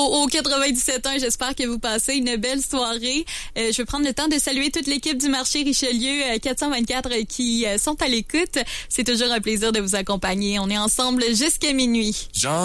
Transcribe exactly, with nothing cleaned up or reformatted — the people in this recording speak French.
au quatre-vingt-dix-sept ans. J'espère que vous passez une belle soirée. Euh, je vais prendre le temps de saluer toute l'équipe du marché Richelieu euh, quatre cent vingt-quatre euh, qui euh, sont à l'écoute. C'est toujours un plaisir de vous accompagner. On est ensemble jusqu'à minuit. Jean